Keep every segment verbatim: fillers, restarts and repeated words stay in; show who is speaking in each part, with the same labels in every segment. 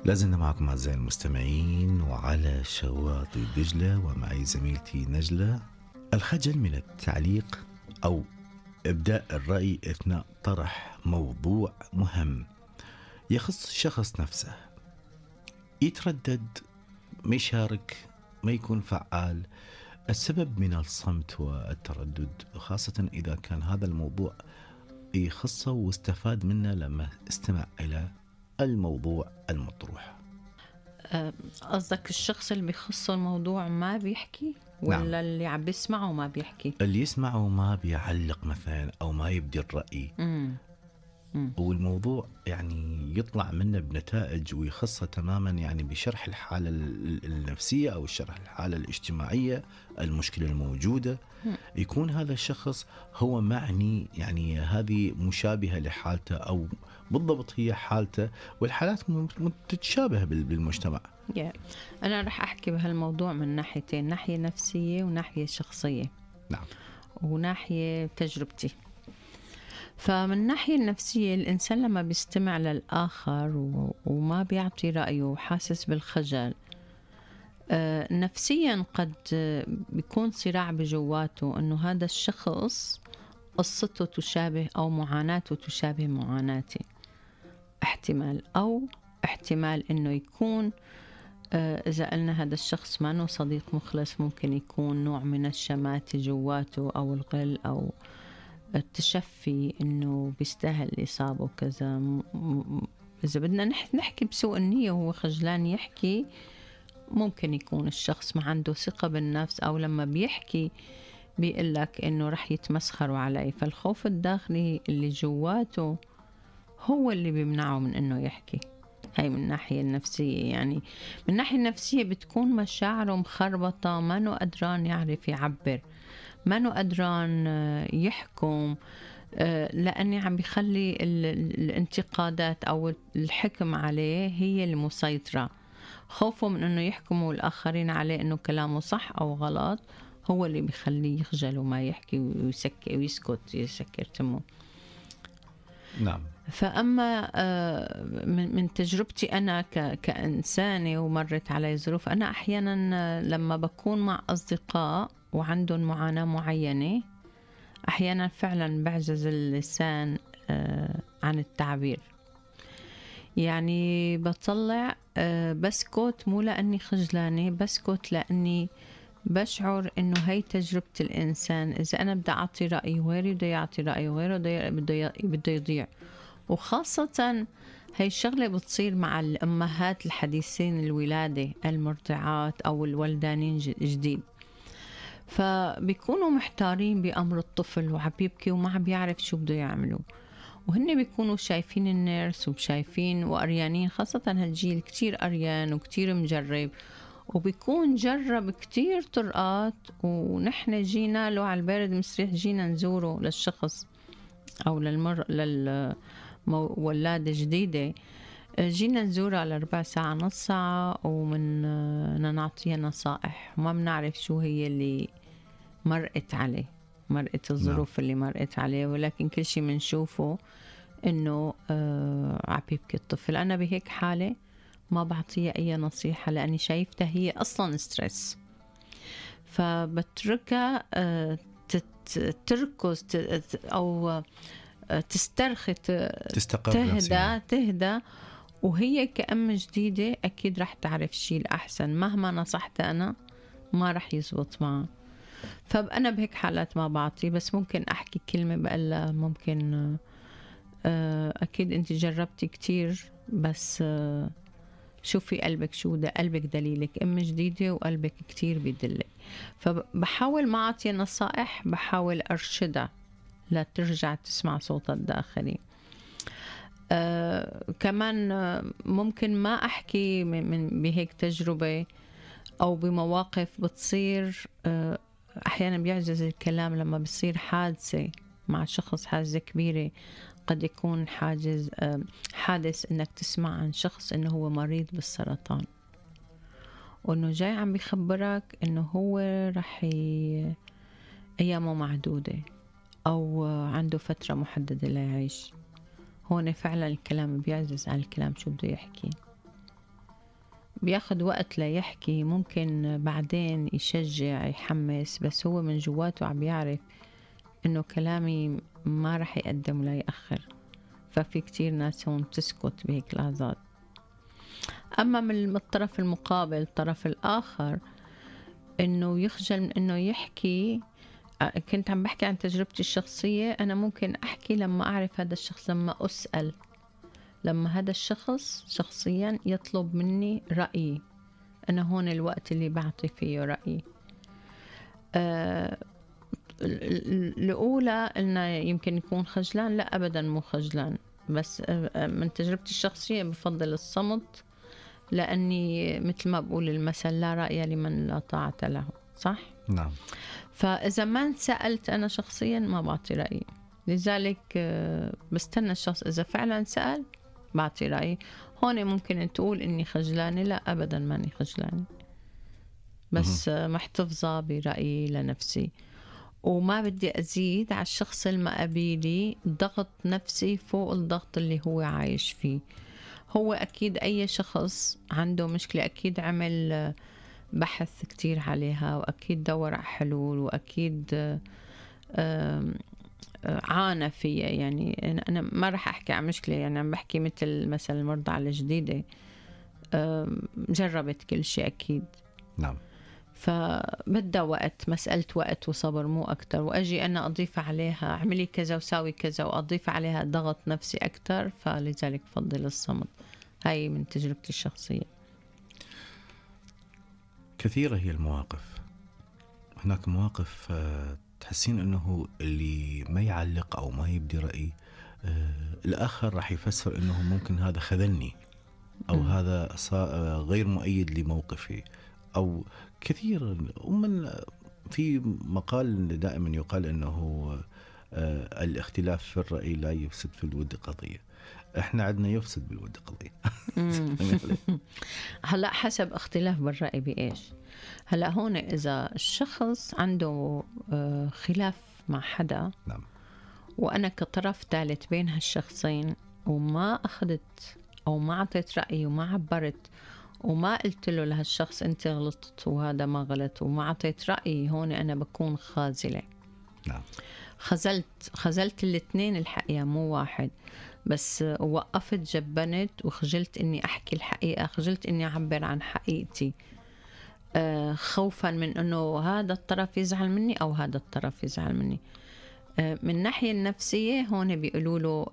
Speaker 1: لازلنا معكم أعزائي المستمعين وعلى شواطئ دجلة ومعي زميلتي نجلة. الخجل من التعليق أو إبداء الرأي أثناء طرح موضوع مهم يخص الشخص نفسه. يتردد، ما يشارك، ما يكون فعال. السبب من الصمت والتردد، خاصة إذا كان هذا الموضوع يخصه واستفاد منه لما استمع إلى الموضوع المطروح.
Speaker 2: قصدك الشخص اللي بيخصه الموضوع ما بيحكي ولا
Speaker 1: نعم.
Speaker 2: اللي عم بيسمعه ما بيحكي؟
Speaker 1: اللي يسمعه ما بيعلق مثلا أو ما يبدي الرأي.
Speaker 2: مم. مم.
Speaker 1: والموضوع يعني يطلع منه بنتائج ويخصه تماما، يعني بشرح الحالة النفسية أو شرح الحالة الاجتماعية، المشكلة الموجودة.
Speaker 2: مم.
Speaker 1: يكون هذا الشخص هو معني، يعني هذه مشابهة لحالته أو بالضبط هي حالته، والحالات متشابهة بالمجتمع.
Speaker 2: yeah. أنا رح أحكي بهالموضوع من ناحيتين، ناحية نفسية وناحية شخصية.
Speaker 1: نعم.
Speaker 2: وناحية تجربتي. فمن الناحية النفسية، الإنسان لما بيستمع للآخر وما بيعطي رأيه وحاسس بالخجل، نفسيا قد بيكون صراع بجواته أنه هذا الشخص قصته تشابه أو معاناته تشابه معاناتي، احتمال. أو احتمال أنه يكون إذا قلنا هذا الشخص ما أنه صديق مخلص، ممكن يكون نوع من الشماتة جواته أو الغل أو التشفي إنه بيستاهل الإصابة وكذا. إذا بدنا نحكي بسوء النية وهو خجلان يحكي، ممكن يكون الشخص ما عنده ثقة بالنفس، أو لما بيحكي بيقلك إنه رح يتمسخروا علي. فالخوف الداخلي اللي جواته هو اللي بيمنعه من إنه يحكي. هاي من الناحية النفسية. يعني من الناحية النفسية بتكون مشاعره مخربطة، ما نو قدران يعرف يعبر، ما نو قدران يحكم، لأني عم بيخلي الانتقادات أو الحكم عليه هي المسيطرة. خوفه من أنه يحكموا الآخرين عليه أنه كلامه صح أو غلط هو اللي بيخليه يخجل وما يحكي ويسكر ويسكت يسكر تمه.
Speaker 1: نعم.
Speaker 2: فأما من تجربتي أنا كإنسانة ومرت علي ظروف، أنا أحيانا لما بكون مع أصدقاء وعندهم معاناة معينة، أحيانا فعلا بعجز اللسان عن التعبير. يعني بطلع بسكت، مو لأني خجلانة، بسكت لأني بشعر إنه هاي تجربة الإنسان. إذا أنا بدي أعطي رأي وغيري بده يعطي رأي وغيره بده يضيع. وخاصة هاي الشغلة بتصير مع الأمهات الحديثين الولادة، المرضعات أو الولدانين جديد. فبيكونوا محتارين بأمر الطفل وعم يبكي وما عم بيعرف شو بده يعملوا، وهن بيكونوا شايفين النيرس وشايفين وقريانين. خاصة هالجيل كتير قريان وكتير مجرب، وبيكون جرب كتير طرقات، ونحن جينا له على البارد مسرح، جينا نزوره للشخص أو للمر للولادة جديدة، جينا نزورها على ربع ساعة نص ساعة ومن نعطيها نصائح، وما بنعرف شو هي اللي مرقت عليه، مرقت الظروف اللي مرقت عليه، ولكن كل شيء منشوفه إنه آه عم يبكي الطفل. أنا بهيك حالة ما بعطيها أي نصيحة، لأني شايفتها هي أصلا ستريس، فبتركها آه تركز أو تسترخي،
Speaker 1: تستقر،
Speaker 2: تهدى تهدى وهي كأم جديدة أكيد رح تعرف الشيء الأحسن. مهما نصحت أنا ما رح يزبط معه. فأنا بهيك حالات ما بعطي، بس ممكن أحكي كلمة بقلها ممكن أكيد أنت جربتي كتير، بس شوفي قلبك شو ده، قلبك دليلك، أم جديدة وقلبك كتير بيدلك. فبحاول ما أعطي نصائح، بحاول أرشدها لا ترجع تسمع صوتها الداخلي. آه كمان ممكن ما أحكي من بهيك تجربة أو بمواقف بتصير. آه أحيانا بيعجز الكلام لما بصير حادثة مع شخص، حادثة كبيرة، قد يكون حاجز آه حادث إنك تسمع عن شخص إنه هو مريض بالسرطان، وإنه جاي عم بيخبرك إنه هو رح ي... أيامه معدودة أو عنده فترة محددة لا يعيش. هون فعلا الكلام بيعجز عن الكلام شو بده يحكي. بياخد وقت ليحكي، ممكن بعدين يشجع يحمس، بس هو من جواته عم يعرف إنه كلامي ما رح يقدم ولا يأخر. ففي كتير ناس هون تسكت بهيك لحظات. أما من الطرف المقابل، الطرف الآخر، إنه يخجل من إنه يحكي. كنت عم بحكي عن تجربتي الشخصية. أنا ممكن أحكي لما أعرف هذا الشخص، لما أسأل، لما هذا الشخص شخصيا يطلب مني رأيي. أنا هون الوقت اللي بعطي فيه رأيي. أه الأولى إنه يمكن يكون خجلان، لا أبدا مو خجلان، بس من تجربتي الشخصية بفضل الصمت، لأني مثل ما بقول المثل لا رأي لمن لا طاعة له، صح؟
Speaker 1: نعم.
Speaker 2: فإذا ما سألت أنا شخصيا ما بعطي رأيي، لذلك بستنى الشخص إذا فعلا سأل بعطي رأيي. هون ممكن تقول إني خجلانة، لا أبدا ماني خجلانة، بس محتفظة برأيي لنفسي، وما بدي أزيد على الشخص المقابلي ضغط نفسي فوق الضغط اللي هو عايش فيه. هو أكيد أي شخص عنده مشكلة أكيد عمل بحث كتير عليها، وأكيد دور على حلول، وأكيد عانى فيها. يعني أنا ما رح أحكي عن مشكلة، يعني عم بحكي مثل مثلا المرضى الجديدة جربت كل شيء أكيد.
Speaker 1: نعم.
Speaker 2: فبدأ وقت، مسألة وقت وصبر، مو أكتر. وأجي أنا أضيف عليها اعملي كذا وساوي كذا، وأضيف عليها ضغط نفسي أكتر، فلذلك فضل الصمت. هاي من تجربتي الشخصية. كثيرة
Speaker 1: هي المواقف. هناك مواقف تحسين أنه اللي ما يعلق أو ما يبدي رأي الآخر راح يفسر أنه ممكن هذا خذلني، أو م. هذا غير مؤيد لموقفي، أو كثير. ومن في مقال دائما يقال أنه الاختلاف في الرأي لا يفسد في الود قضية. احنا عندنا يفسد بالود قضية.
Speaker 2: هلا حسب اختلاف بالرأي بإيش. هلا هون إذا الشخص عنده خلاف مع حدا،
Speaker 1: نعم،
Speaker 2: وأنا كطرف ثالث بين هالشخصين، وما أخذت أو ما عطيت رأيي وما عبرت وما قلت له لهالشخص أنت غلطت وهذا ما غلط، وما عطيت رأيي، هون أنا بكون خازلة.
Speaker 1: نعم.
Speaker 2: خزلت خزلت الاثنين الحقيقة، مو واحد بس. وقفت، جبنت، وخجلت إني أحكي الحقيقة، خجلت إني أعبر عن حقيقتي، آه خوفا من إنه هذا الطرف يزعل مني أو هذا الطرف يزعل مني. آه من الناحية النفسية هون بيقولوا له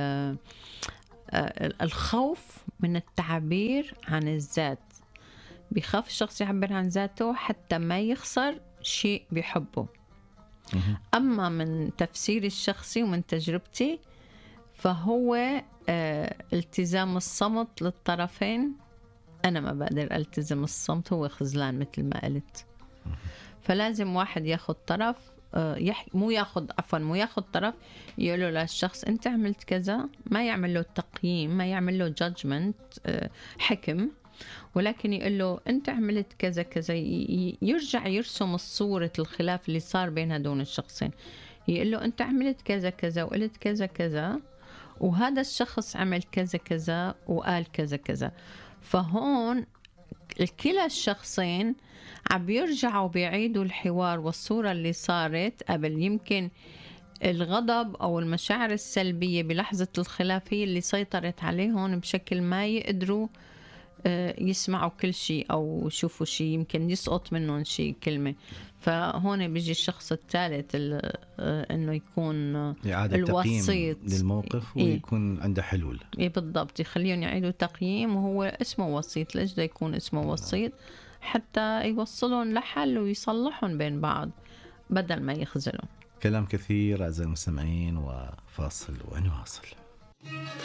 Speaker 2: الخوف من التعبير عن الذات. بيخاف الشخص يعبر عن ذاته حتى ما يخسر شيء بيحبه. أما من تفسيري الشخصي ومن تجربتي، فهو آه التزام الصمت للطرفين. أنا ما بقدر ألتزم الصمت، هو خزلان مثل ما قلت. فلازم واحد ياخد طرف، آه يح... مو ياخد عفوا مو ياخد طرف يقوله للشخص أنت عملت كذا، ما يعمل له تقييم، ما يعمل له judgment، آه حكم، ولكن يقول له أنت عملت كذا كذا. ي... يرجع يرسم الصورة الخلاف اللي صار بين هدول الشخصين. يقول له أنت عملت كذا كذا وقلت كذا كذا، وهذا الشخص عمل كذا كذا وقال كذا كذا. فهون كلا الشخصين عم يرجعوا بيعيدوا الحوار والصورة اللي صارت قبل. يمكن الغضب أو المشاعر السلبية بلحظة الخلاف هي اللي سيطرت عليهم بشكل ما يقدروا يسمعوا كل شيء أو يشوفوا شيء، يمكن يسقط منهم شيء كلمة. فهون بيجي الشخص الثالث إنه يكون الوسيط
Speaker 1: للموقف ويكون إيه؟ عنده حلول.
Speaker 2: إيه بالضبط، يخليهم يعيدوا تقييم، وهو اسمه وسيط. ليش ده يكون اسمه وسيط؟ حتى يوصلون لحل ويصلحون بين بعض بدل ما يخزلون.
Speaker 1: كلام كثير أعزائي المستمعين، وفاصل ونواصل.